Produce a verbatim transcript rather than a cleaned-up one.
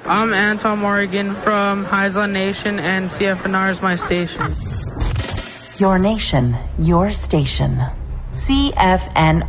I'm Anton Morgan from Heisla Nation, and C F N R is my station. Your nation, your station. C F N